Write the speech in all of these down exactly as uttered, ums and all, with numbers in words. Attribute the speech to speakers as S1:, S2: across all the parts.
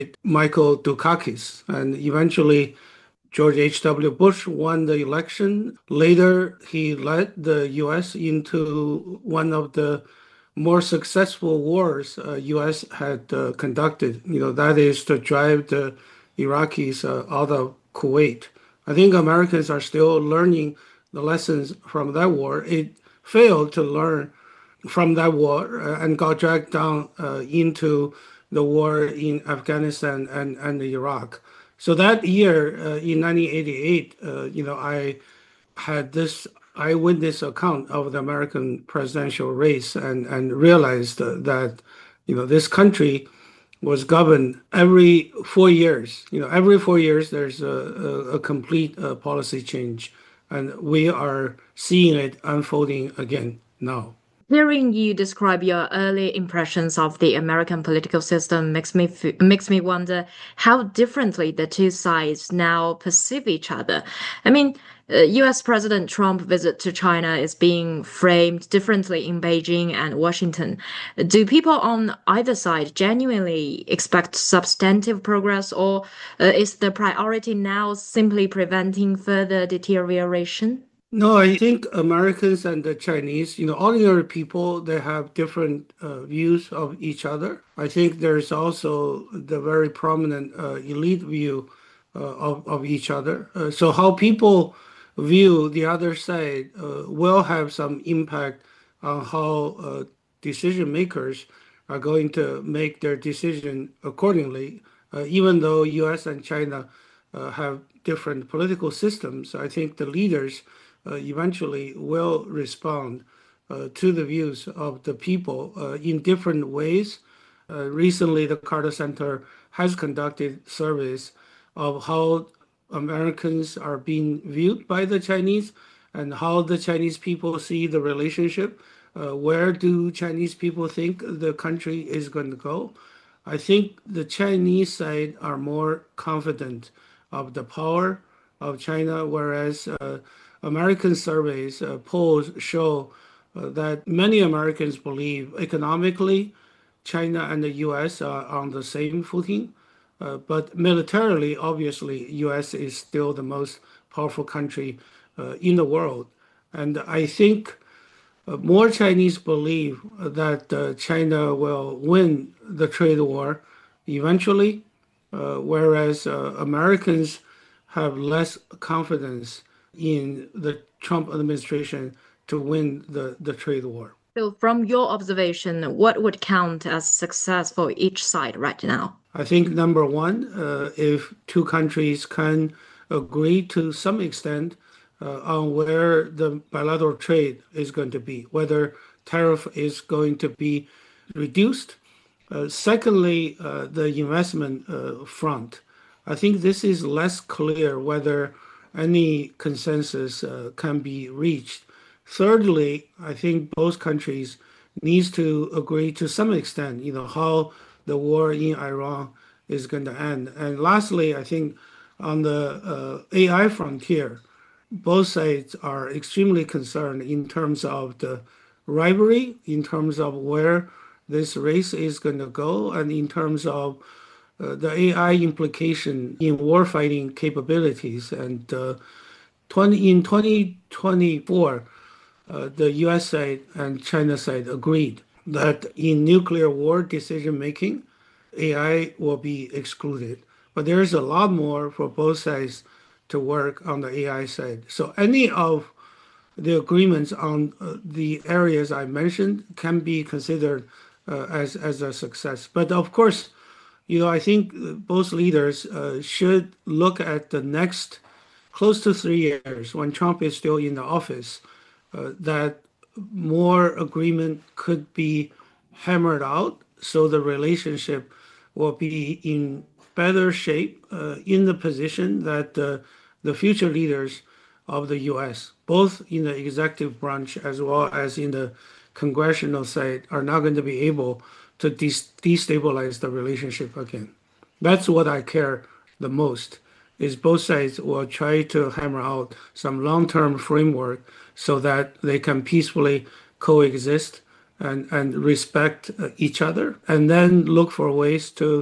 S1: Michael Dukakis, and eventually George H W. Bush won the election. Later, he led the U S into one of the more successful wars uh, U S had uh, conducted. You know, that is to drive the Iraqis uh, out of Kuwait. I think Americans are still learning the lessons from that war. It failed to learn from that war uh, and got dragged down uh, into the war in Afghanistan and, and Iraq. So that year uh, in nineteen eighty-eight, uh, you know, I had this eyewitness account of the American presidential race and, and realized uh, that, you know, this country was governed every four years. You know, every four years there's a, a, a complete uh, policy change, and we are seeing it unfolding again now.
S2: Hearing you describe your early impressions of the American political system makes me f makes me wonder how differently the two sides now perceive each other. I mean, uh, U S. President Trump's visit to China is being framed differently in Beijing and Washington. Do people on either side genuinely expect substantive progress, or uh, is the priority now simply preventing further deterioration?
S1: No, I think Americans and the Chinese, you know, ordinary people, they have different uh, views of each other. I think there's also the very prominent uh, elite view uh, of, of each other. Uh, so how people view the other side uh, will have some impact on how uh, decision makers are going to make their decision accordingly. Uh, even though U S and China uh, have different political systems, I think the leaders uh, eventually will respond uh, to the views of the people uh, in different ways. Uh, recently, the Carter Center has conducted surveys of how Americans are being viewed by the Chinese and how the Chinese people see the relationship. Uh, where do Chinese people think the country is going to go? I think the Chinese side are more confident of the power of China, whereas uh, American surveys, uh, polls show uh, that many Americans believe economically China and the U S are on the same footing. Uh, but militarily, obviously, U S is still the most powerful country uh, in the world. And I think uh, more Chinese believe that uh, China will win the trade war eventually, uh, whereas uh, Americans have less confidence in the Trump administration to win the, the trade war.
S2: So, from your observation, what would count as success for each side right now?
S1: I think number one, uh, if two countries can agree to some extent uh, on where the bilateral trade is going to be, whether tariff is going to be reduced. Uh, secondly, uh, the investment uh, front. I think this is less clear whether any consensus uh, can be reached. Thirdly, I think both countries needs to agree to some extent, you know, how the war in Iran is going to end. And lastly, I think on the uh, A I frontier, both sides are extremely concerned in terms of the rivalry, in terms of where this race is going to go, and in terms of uh, the A I implication in warfighting capabilities. And uh, twenty, in twenty twenty-four, uh, the U S side and China side agreed that in nuclear war decision making, A I will be excluded. But there's a lot more for both sides to work on the A I side. So any of the agreements on uh, the areas I mentioned can be considered uh, as as a success. But of course, you know, I think both leaders uh, should look at the next close to three years when Trump is still in the office, uh, that more agreement could be hammered out so the relationship will be in better shape uh, in the position that uh, the future leaders of the U S, both in the executive branch as well as in the congressional side, are not going to be able to de destabilize the relationship again. That's what I care the most, is both sides will try to hammer out some long-term framework so that they can peacefully coexist and, and respect uh, each other, and then look for ways to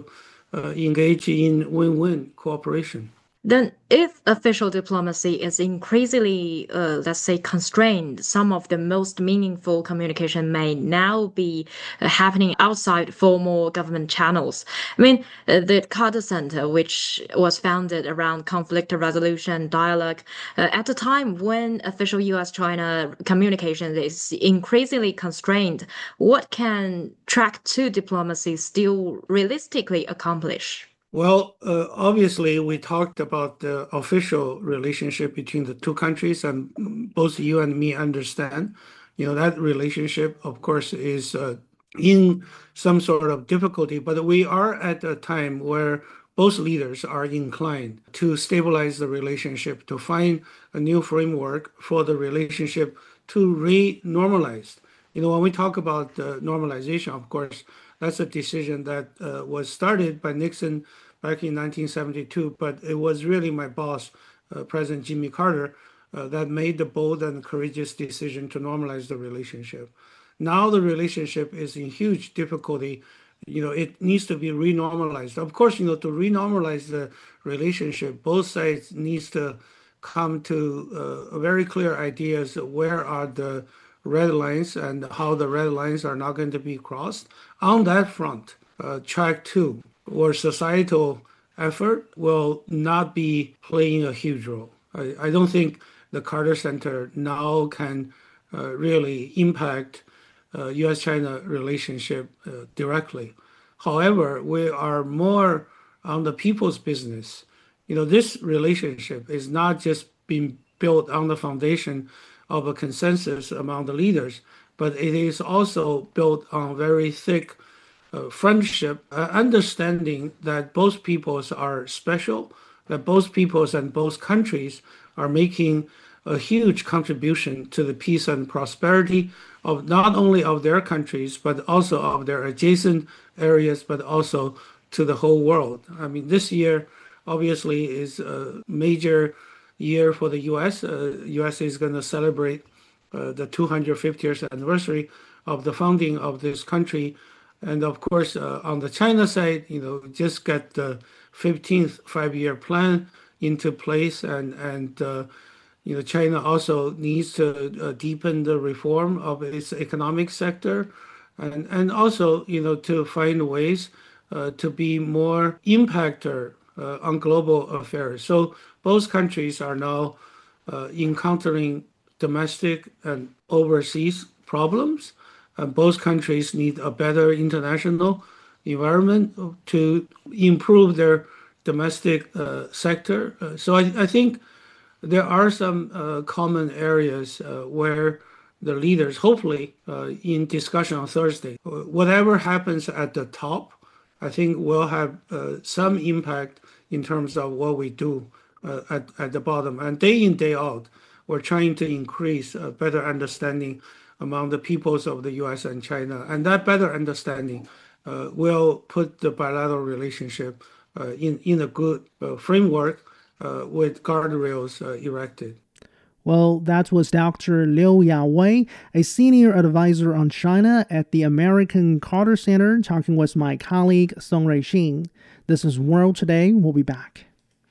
S1: uh, engage in win-win cooperation.
S2: Then, if official diplomacy is increasingly, uh, let's say, constrained, some of the most meaningful communication may now be uh, happening outside formal government channels. I mean, uh, the Carter Center, which was founded around conflict resolution dialogue, uh, at a time when official U S China communication is increasingly constrained, what can track two diplomacy still realistically accomplish?
S1: Well, uh, obviously, we talked about the official relationship between the two countries, and both you and me understand, you know, that relationship, of course, is uh, in some sort of difficulty. But we are at a time where both leaders are inclined to stabilize the relationship, to find a new framework for the relationship to re-normalize. You know, when we talk about uh, normalization, of course, that's a decision that uh, was started by Nixon back in nineteen seventy-two, but it was really my boss, uh, President Jimmy Carter, uh, that made the bold and courageous decision to normalize the relationship. Now the relationship is in huge difficulty. You know, it needs to be renormalized. Of course, you know, to renormalize the relationship, both sides needs to come to uh, very clear ideas of where are the red lines and how the red lines are not going to be crossed. On that front, uh, track two, or societal effort, will not be playing a huge role. I, I don't think the Carter Center now can uh, really impact uh, U S China relationship uh, directly. However, we are more on the people's business. You know, this relationship is not just being built on the foundation of a consensus among the leaders, but it is also built on very thick uh, friendship, uh, understanding that both peoples are special, that both peoples and both countries are making a huge contribution to the peace and prosperity of not only of their countries, but also of their adjacent areas, but also to the whole world. I mean, this year obviously is a major year for the U S. Uh, U S is going to celebrate uh, the two hundred fiftieth anniversary of the founding of this country. And of course, uh, on the China side, you know, just get the fifteenth five-year plan into place, and and uh, you know, China also needs to uh, deepen the reform of its economic sector, and and also, you know, to find ways uh, to be more impactor uh, on global affairs. So both countries are now uh, encountering domestic and overseas problems. And both countries need a better international environment to improve their domestic uh, sector. Uh, so I, I think there are some uh, common areas uh, where the leaders, hopefully, uh, in discussion on Thursday, whatever happens at the top, I think will have uh, some impact in terms of what we do uh, at, at the bottom. And day in, day out, we're trying to increase a better understanding among the peoples of the U S and China. And that better understanding uh, will put the bilateral relationship uh, in, in a good uh, framework uh, with guardrails uh, erected.
S3: Well, that was Doctor Liu Yawei, a senior advisor on China at the American Carter Center, talking with my colleague Song Ruixing. This is World Today. We'll be back.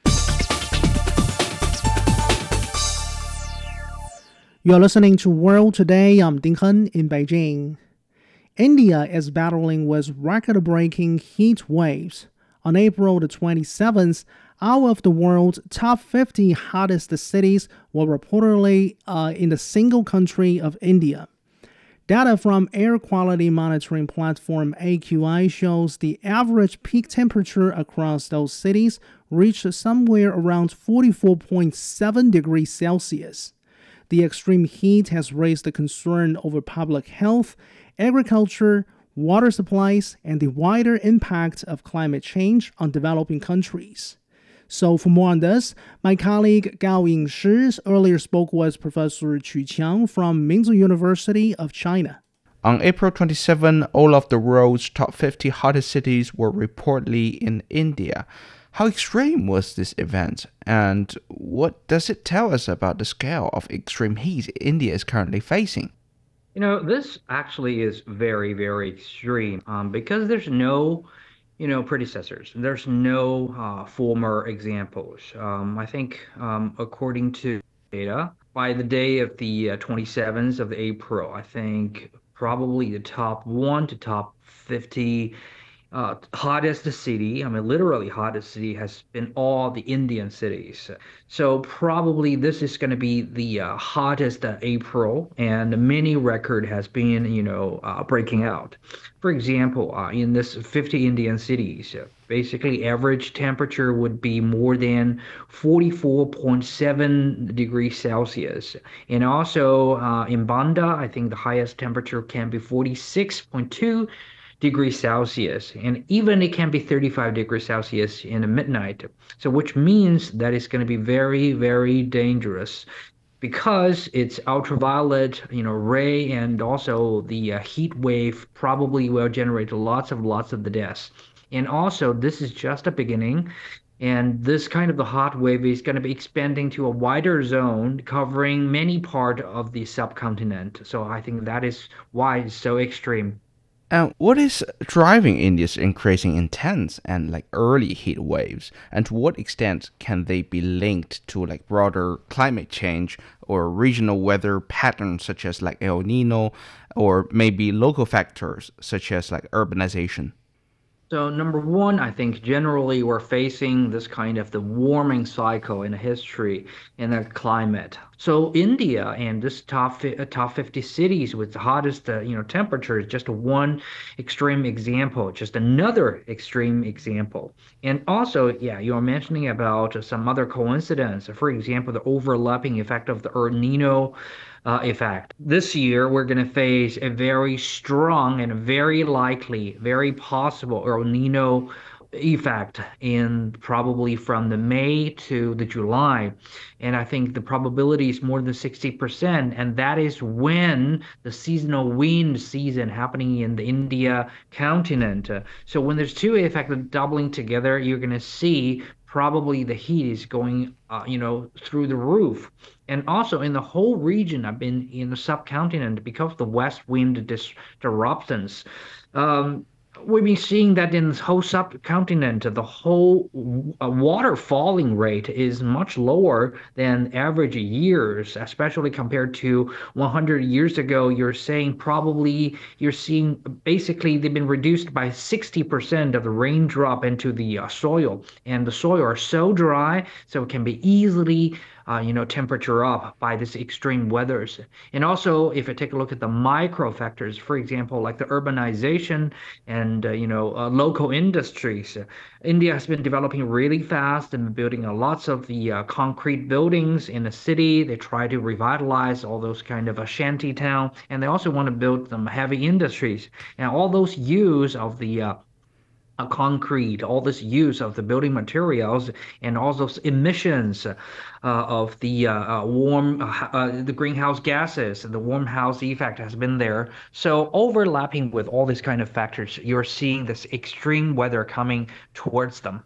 S3: You're listening to World Today. I'm Ding Hen in Beijing. India is battling with record-breaking heat waves. On April the twenty-seventh, out of the world's top fifty hottest cities were reportedly uh, in the single country of India. Data from air quality monitoring platform A Q I shows the average peak temperature across those cities reached somewhere around forty-four point seven degrees Celsius. The extreme heat has raised the concern over public health, agriculture, water supplies, and the wider impact of climate change on developing countries. So for more on this, my colleague Gao Yingshi earlier spoke with Professor Qu Qiang from Minzu University of China.
S4: On April twenty-seventh, all of the world's top fifty hottest cities were reportedly in India. How extreme was this event, and what does it tell us about the scale of extreme heat India is currently facing?
S5: You know, this actually is very, very extreme um, because there's no you know, predecessors. There's no uh, former examples. Um, I think, um, according to data, by the day of the uh, twenty-seventh of April, I think probably the top one to top fifty uh, hottest city, I mean, literally hottest city has been all the Indian cities. So probably this is going to be the uh, hottest uh, April, and many record has been, you know, uh, breaking out. For example, uh, in this fifty Indian cities, uh, basically average temperature would be more than forty-four point seven degrees Celsius. And also uh, in Banda, I think the highest temperature can be forty-six point two degrees Celsius, and even it can be thirty-five degrees Celsius in the midnight. So, which means that it's going to be very, very dangerous because it's ultraviolet, you know, ray, and also the uh, heat wave probably will generate lots of lots of the deaths. And also, this is just a beginning. And this kind of the hot wave is going to be expanding to a wider zone covering many part of the subcontinent. So I think that is why it's so extreme.
S4: And what is driving India's increasing intense and like early heat waves? And to what extent can they be linked to like broader climate change or regional weather patterns such as like El Nino, or maybe local factors such as like urbanization?
S5: So number one, I think generally we're facing this kind of the warming cycle in the history in the climate. So India and this top fi- uh, top fifty cities with the hottest uh, you know temperature is just one extreme example, just another extreme example. And also, yeah, you are mentioning about some other coincidence. For example, the overlapping effect of the El Nino uh, effect. This year, we're going to face a very strong and very likely, very possible El Nino effect in probably from the May to the July. And I think the probability is more than sixty percent. And that is when the seasonal wind season happening in the India continent. Uh, So when there's two effects doubling together, you're going to see probably the heat is going, uh, you know, through the roof. And also in the whole region, I've been in the subcontinent because of the west wind dis disruptions. Um, we've been seeing that in the whole subcontinent, the whole uh, water falling rate is much lower than average years, especially compared to one hundred years ago. You're saying probably you're seeing basically they've been reduced by sixty percent of the raindrop into the uh, soil, and the soil are so dry, so it can be easily uh, you know, temperature up by this extreme weathers. And also, if I take a look at the micro factors, for example, like the urbanization and, uh, you know, uh, local industries, uh, India has been developing really fast and building uh, lots of the uh, concrete buildings in the city. They try to revitalize all those kind of a shanty town, and they also want to build some heavy industries. And all those use of the uh, uh, concrete, all this use of the building materials, and all those emissions uh, of the uh, uh, warm, uh, uh, the greenhouse gases, the warm house effect has been there. So overlapping with all these kind of factors, you're seeing this extreme weather coming towards them.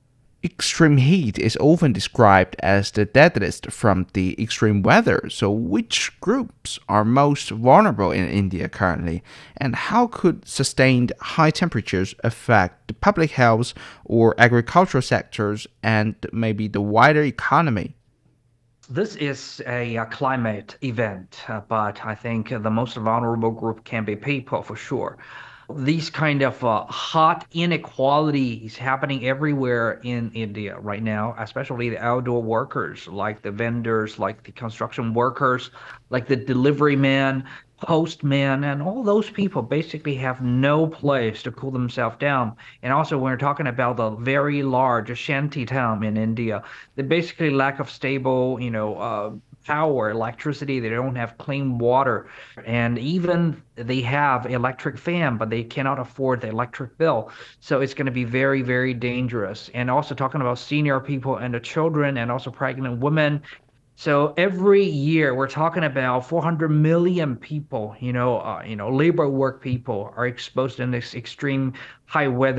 S4: Extreme heat is often described as the deadliest from the extreme weather. So, which groups are most vulnerable in India currently? And how could sustained high temperatures affect the public health or agricultural sectors and maybe the wider economy?
S5: This is a, uh climate event, uh, but I think uh, the most vulnerable group can be people for sure. These kind of uh, hot inequality is happening everywhere in India right now, especially the outdoor workers, like the vendors, like the construction workers, like the delivery man, postman, and all those people basically have no place to cool themselves down. And also, when we're talking about the very large shanty town in India, they basically lack of stable, you know, uh, power, electricity. They don't have clean water, and even they have electric fan, but they cannot afford the electric bill. So it's going to be very, very dangerous. And also talking about senior people and the children, and also pregnant women. So every year we're talking about four hundred million people, you know, uh, you know, labor work people are exposed in this extreme high weather.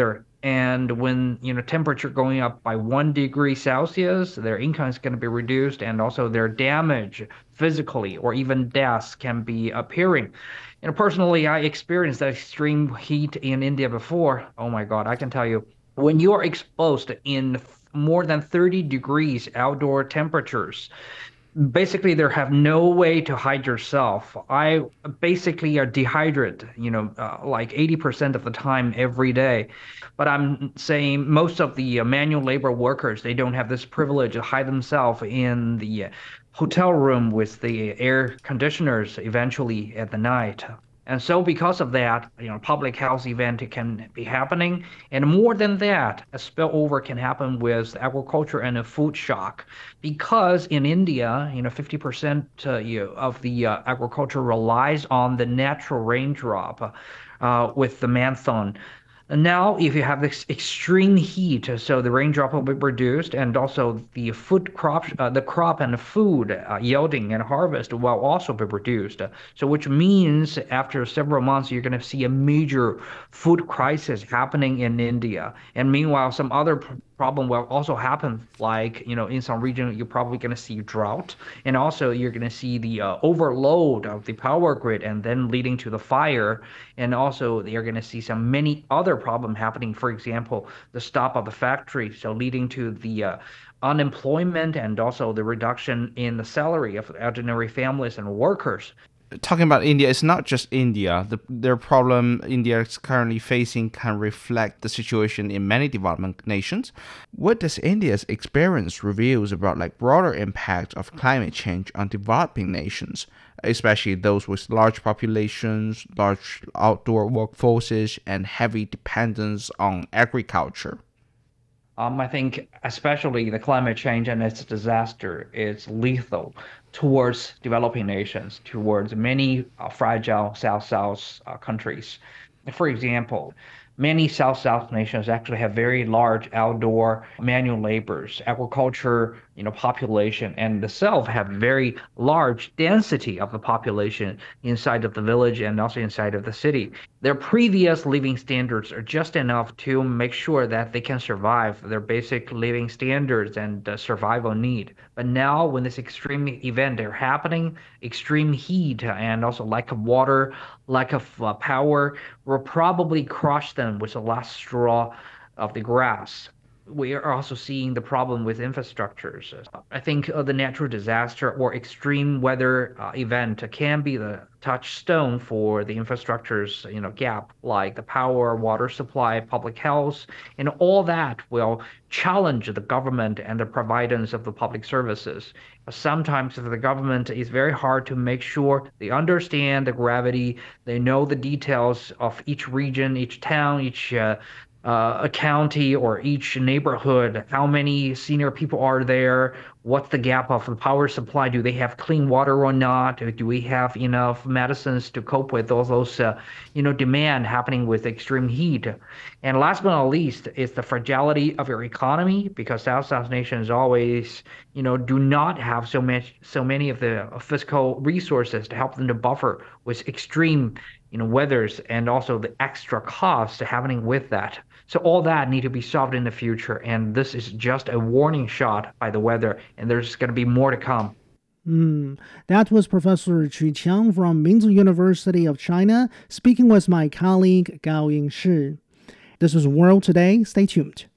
S5: And when, you know, temperature going up by one degree Celsius, their income is going to be reduced, and also their damage physically or even deaths can be appearing. You know, personally, I experienced that extreme heat in India before. Oh my God, I can tell you, when you are exposed in more than thirty degrees outdoor temperatures, basically there have no way to hide yourself. I basically are dehydrated, you know, uh, like eighty percent of the time every day. But I'm saying most of the uh, manual labor workers, they don't have this privilege to hide themselves in the uh, hotel room with the air conditioners eventually at the night. And so because of that, you know, public health event can be happening. And more than that, a spillover can happen with agriculture and a food shock. Because in India, you know, fifty percent uh, you know, of the uh, agriculture relies on the natural raindrop uh, with the monsoon. And now, if you have this extreme heat, so the raindrop will be reduced, and also the food crop, uh, the crop and food uh, yielding and harvest will also be reduced. So, which means after several months, you're going to see a major food crisis happening in India. And meanwhile, some other pr- problem will also happen, like, you know, in some region, you're probably going to see drought, and also you're going to see the uh, overload of the power grid, and then leading to the fire, and also you're going to see some many other problem happening. For example, the stop of the factory, so leading to the uh, unemployment and also the reduction in the salary of ordinary families and workers.
S4: Talking about India, it's not just India. The, their problem India is currently facing can reflect the situation in many developing nations. What does India's experience reveals about like broader impact of climate change on developing nations, especially those with large populations, large outdoor workforces, and heavy dependence on agriculture?
S5: Um, I think especially the climate change and its disaster is lethal towards developing nations, towards many uh, fragile South-South uh, countries. For example, many South-South nations actually have very large outdoor manual labors, agriculture, you know, population, and themselves have very large density of the population inside of the village and also inside of the city. Their previous living standards are just enough to make sure that they can survive their basic living standards and uh, survival need. But now, when this extreme event are happening, extreme heat and also lack of water, lack of uh, power, will probably crush them with the last straw of the grass. We are also seeing the problem with infrastructures. I think uh, the natural disaster or extreme weather uh, event can be the touchstone for the infrastructure's, you know, gap, like the power, water supply, public health, and all that will challenge the government and the providers of the public services. Sometimes the government is very hard to make sure they understand the gravity, they know the details of each region, each town, each uh, Uh, a county or each neighborhood, how many senior people are there, what's the gap of the power supply, do they have clean water or not, do we have enough medicines to cope with all those uh, you know, demand happening with extreme heat. And last but not least is the fragility of your economy, because South-South nations always, you know, do not have so much so many of the fiscal resources to help them to buffer with extreme, you know, weathers and also the extra costs happening with that. So all that need to be solved in the future, and this is just a warning shot by the weather, and there's going to be more to come.
S3: Mm, that was Professor Qu Qiang from Minzu University of China, speaking with my colleague Gao Yingshi. This is World Today. Stay tuned.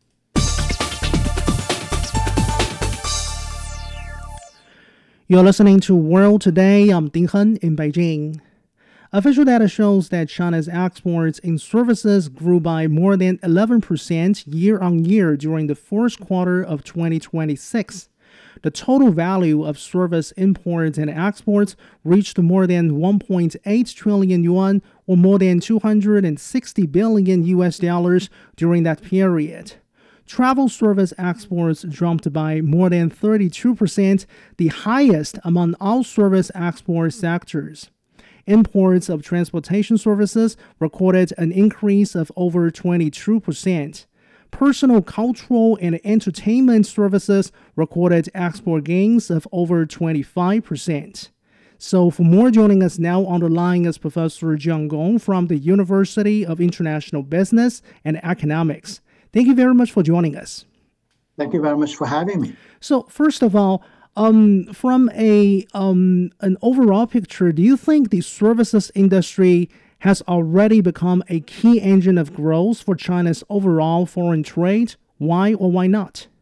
S3: You're listening to World Today. I'm Ding Hen in Beijing. Official data shows that China's exports in services grew by more than eleven percent year-on-year during the first quarter of twenty twenty-six. The total value of service imports and exports reached more than one point eight trillion yuan, or more than two hundred sixty billion U S dollars during that period. Travel service exports jumped by more than thirty-two percent, the highest among all service export sectors. Imports of transportation services recorded an increase of over twenty-two percent. Personal, cultural, and entertainment services recorded export gains of over twenty-five percent. So for more, joining us now on the line is Professor Jiang Gong from the University of International Business and Economics. Thank you very much for joining us.
S6: Thank you very much for having me.
S3: So, first of all, um, from a um, an overall picture, do you think the services industry has already become a key engine of growth for China's overall foreign trade? Why or why not?